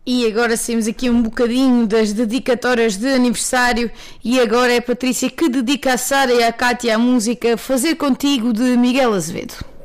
E agora saímos aqui um bocadinho das dedicatórias de aniversário e agora é a Patrícia que dedica a Sara e a Cátia a música Fazer Contigo de Miguel Azevedo.